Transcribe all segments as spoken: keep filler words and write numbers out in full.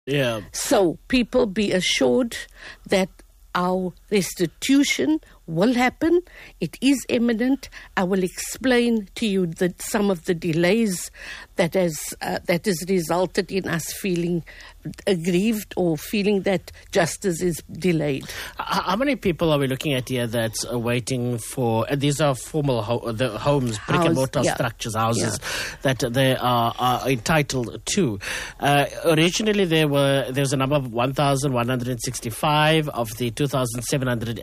Yeah. So people be assured that our restitution will happen. It is imminent. I will explain to you that some of the delays that has uh, that has resulted in us feeling aggrieved or feeling that justice is delayed. How, how many people are we looking at here that's uh, waiting for? Uh, these are formal ho- the homes, brick House, and mortar yeah. structures, houses Yeah. that they are, are entitled to. Uh, originally, there were there was a number of one thousand one hundred sixty-five of the two thousand seven hundred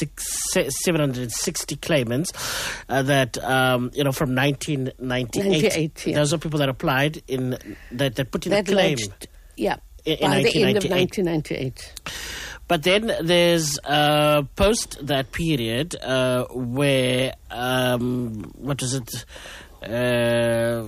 sixty claimants uh, that um, you know from nineteen ninety-eight. ninety-eight, yeah. Those are people that applied in that, that put in That a claim. lodged, yeah, in, in by the end of nineteen ninety-eight. nineteen ninety-eight. But then there's uh, post that period uh, where, um, what was it, uh,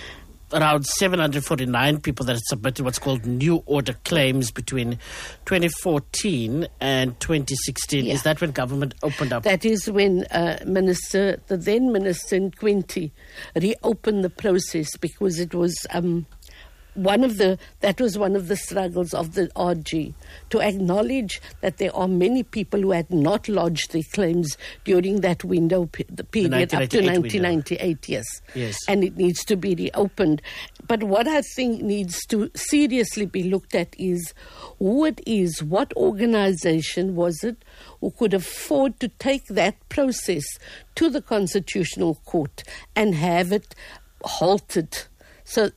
around seven hundred forty-nine people that had submitted what's called new order claims between twenty fourteen and twenty sixteen. Yeah. Is that when government opened up? That is when uh, Minister, the then Minister Nkwinti, reopened the process because it was um, one of the that was one of the struggles of the R G to acknowledge that there are many people who had not lodged their claims during that window, pe- the period up to nineteen ninety-eight. Yes, Yes. and it needs to be reopened. But what I think needs to seriously be looked at is who it is, what organisation was it who could afford to take that process to the Constitutional Court and have it halted. So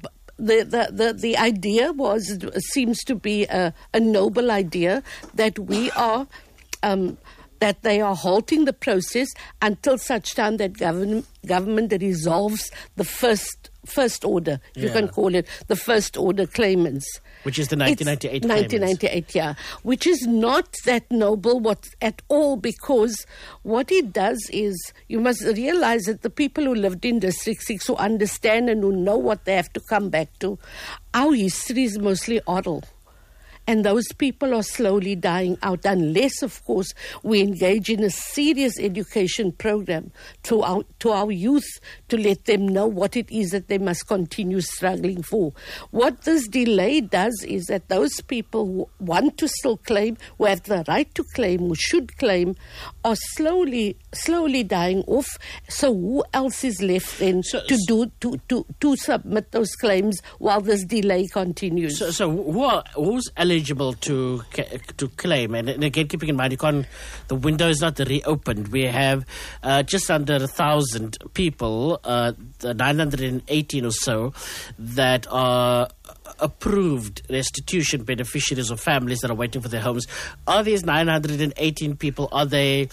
the the, the, the idea was, it seems to be a, a noble idea, that we are... Um, that they are halting the process until such time that government government resolves the first first order, if you Yeah. can call it, the first order claimants. Which is the nineteen ninety-eight It's claimants. nineteen ninety-eight, yeah. Which is not that noble what at all, because what it does is, you must realize that the people who lived in District six, who understand and who know what they have to come back to, our history is mostly oral. And those people are slowly dying out, unless, of course, we engage in a serious education program to our, to our youth to let them know what it is that they must continue struggling for. What this delay does is that those people who want to still claim, who have the right to claim, who should claim, are slowly slowly dying off. So who else is left then So- to do to, to, to submit those claims while this delay continues? So, so who are, who's eligible to ca- to claim? And, and again, keeping in mind, you can't, the window is not reopened. We have uh, just under a thousand people, uh, the nine hundred eighteen or so, that are approved restitution beneficiaries or families that are waiting for their homes. Are these nine hundred eighteen people, are they...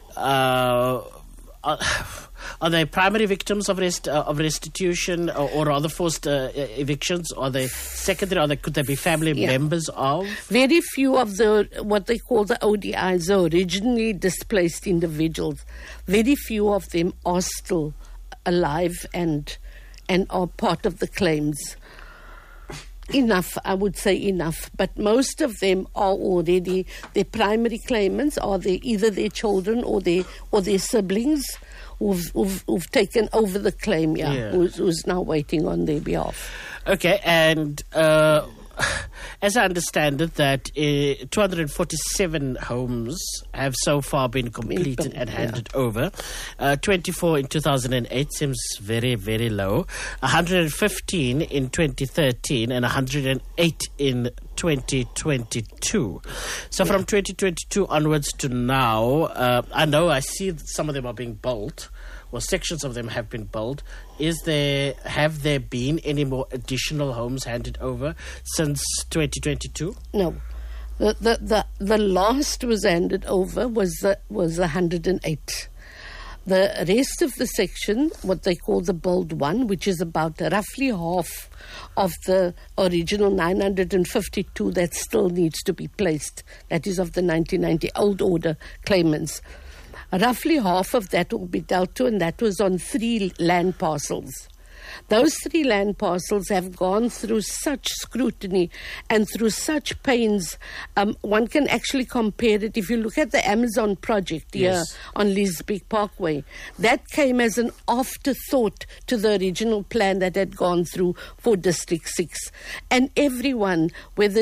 Uh, are, are they primary victims of rest, uh, of restitution, or, or are they forced uh, evictions? Are they secondary? Are they, could they be family Yeah. members of? Very few of the, what they call the O D Is, are originally displaced individuals. Very few of them are still alive and and are part of the claims. Enough, I would say enough. But most of them are already, their primary claimants are they, either their children or their, or their siblings who've, who've, who've taken over the claim, yeah, Yeah. Who's, who's now waiting on their behalf. Okay, and uh, as I understand it, that uh, two hundred forty-seven homes have so far been completed and yeah. handed over. Uh, twenty-four in two thousand eight seems very, very low. one hundred fifteen in twenty thirteen and one hundred eight in twenty twenty-two. So from twenty twenty-two onwards to now, uh, I know I see that some of them are being built, or sections of them have been built. Is there, have there been any more additional homes handed over since twenty twenty-two? No. The, the, the, the last was handed over was the, was one hundred eight. The rest of the section, what they call the Build One, which is about roughly half of the original nine hundred fifty-two that still needs to be placed, that is of the nineteen ninety old order claimants. Roughly half of that will be dealt to, and that was on three land parcels. Those three land parcels have gone through such scrutiny and through such pains. Um, one can actually compare it. If you look at the Amazon project here Yes. on Lisbeek Parkway, that came as an afterthought to the original plan that had gone through for District six. And everyone, whether